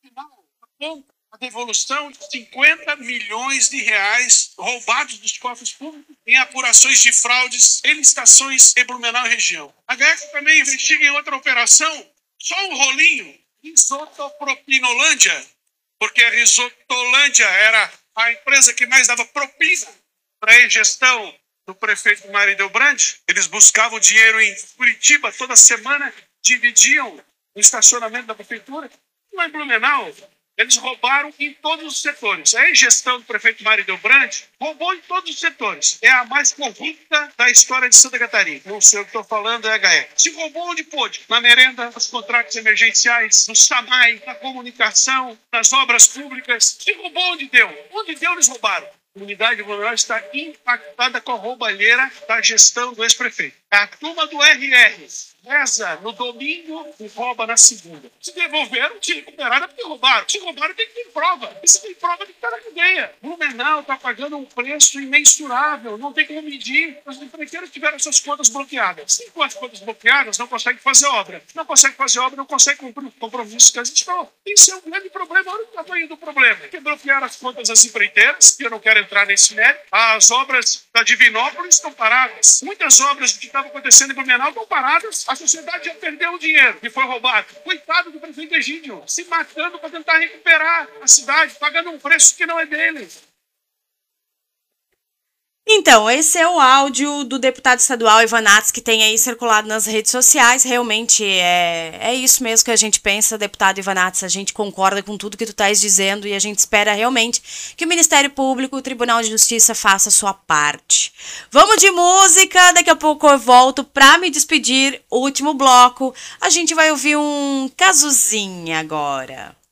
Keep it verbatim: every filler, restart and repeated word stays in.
a devolução de cinquenta milhões de reais roubados dos cofres públicos em apurações de fraudes em licitações em Blumenau e região. A GAECO também investiga em outra operação, só um rolinho, Risotopropinolândia, porque a Risotolândia era a empresa que mais dava propina para a gestão do prefeito Mário Delbrandi. Eles buscavam dinheiro em Curitiba toda semana, dividiam o estacionamento da prefeitura. Lá em Blumenau, eles roubaram em todos os setores. A gestão do prefeito Mário Delbrandi roubou em todos os setores. É a mais corrupta da história de Santa Catarina. Não sei o que estou falando, é a GAECO. Se roubou onde pôde. Na merenda, nos contratos emergenciais, no SAMAI, na comunicação, nas obras públicas. Se roubou onde deu. Onde deu, eles roubaram. A comunidade de Blumenau está impactada com a roubalheira da gestão do ex-prefeito. A turma do R R reza no domingo e rouba na segunda. Se devolveram, te recuperaram porque roubaram. Se roubaram, tem que ter prova. E se tem prova, tem que estar na cadeia. Blumenau está pagando um preço imensurável. Não tem como medir. Os empreiteiros tiveram suas contas bloqueadas. Se com as contas bloqueadas, não consegue fazer obra. Não consegue fazer obra, não consegue cumprir o compromisso que a gente falou. Isso é um grande problema. Olha o tamanho do problema. Que bloquearam as contas das empreiteiras, que eu não quero entrar nesse mérito. As obras da Divinópolis estão paradas. Muitas obras que estavam acontecendo em Blumenau estão paradas. A sociedade já perdeu o dinheiro que foi roubado. Coitado do prefeito Egídio, se matando para tentar recuperar a cidade, pagando um preço que não é dele. Então, esse é o áudio do deputado estadual Ivanatos, que tem aí circulado nas redes sociais. Realmente é, é isso mesmo que a gente pensa, deputado Ivanatos. A gente concorda com tudo que tu estás dizendo e a gente espera realmente que o Ministério Público, o Tribunal de Justiça faça a sua parte. Vamos de música, daqui a pouco eu volto para me despedir. O último bloco, a gente vai ouvir um Cazuzinha agora.